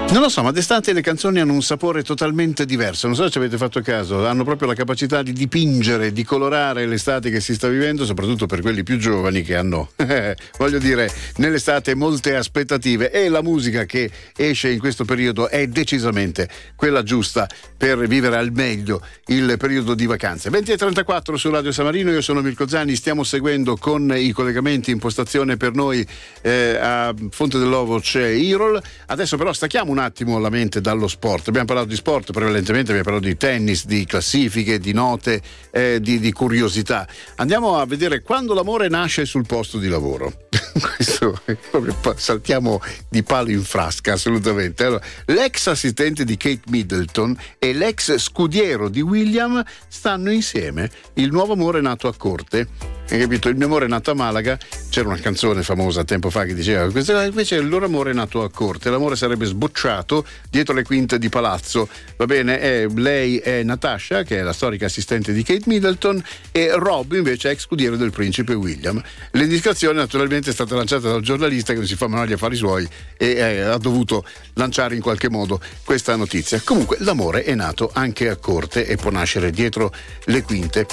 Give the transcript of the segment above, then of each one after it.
Non lo so, ma d'estate le canzoni hanno un sapore totalmente diverso. Non so se ci avete fatto caso, hanno proprio la capacità di dipingere, di colorare l'estate che si sta vivendo, soprattutto per quelli più giovani che hanno, voglio dire, nell'estate molte aspettative, e la musica che esce in questo periodo è decisamente quella giusta per vivere al meglio il periodo di vacanze. 20:34 su Radio San Marino, io sono Mirko Zani, stiamo seguendo con i collegamenti in postazione per noi a Fonte dell'Ovo c'è Irol. Adesso però stacchiamo un attimo la mente dallo sport. Abbiamo parlato di sport, prevalentemente abbiamo parlato di tennis, di classifiche, di note, di curiosità. Andiamo a vedere quando l'amore nasce sul posto di lavoro. Questo proprio saltiamo di palo in frasca, assolutamente. Allora, l'ex assistente di Kate Middleton e l'ex scudiero di William stanno insieme. Il nuovo amore è nato a corte. Hai capito? Il mio amore è nato a Malaga. C'era una canzone famosa tempo fa che diceva questo, invece il loro amore è nato a corte. L'amore sarebbe sbocciato dietro le quinte di palazzo. Va bene? Lei è Natasha, che è la storica assistente di Kate Middleton, e Rob invece è ex scudiero del principe William. L'indiscrezione naturalmente è stata lanciata dal giornalista che non si fa mai gli affari suoi e ha dovuto lanciare in qualche modo questa notizia. Comunque l'amore è nato anche a corte e può nascere dietro le quinte.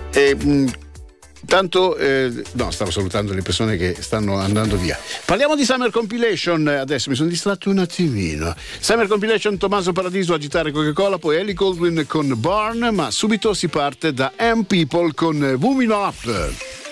Tanto, no, stavo salutando le persone che stanno andando via. Parliamo di Summer Compilation. Adesso mi sono distratto un attimino. Summer Compilation, Tommaso Paradiso a agitare Coca-Cola, poi Ellie Goldwyn con Barn, ma subito si parte da M People con Women Up.